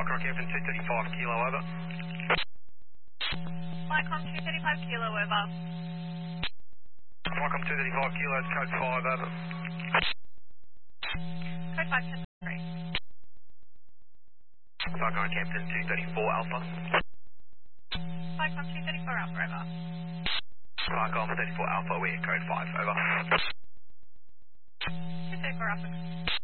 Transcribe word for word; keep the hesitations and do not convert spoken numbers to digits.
Flycon Captain two thirty-five kilo over. Flycon two thirty-five kilo over. Flycon two thirty-five kilo, it's code five over. Code five ten three. Flycon Captain two thirty-four Alpha. Flycon two thirty-four Alpha over. Flycon thirty-four Alpha, we're code five over. two thirty-four Alpha.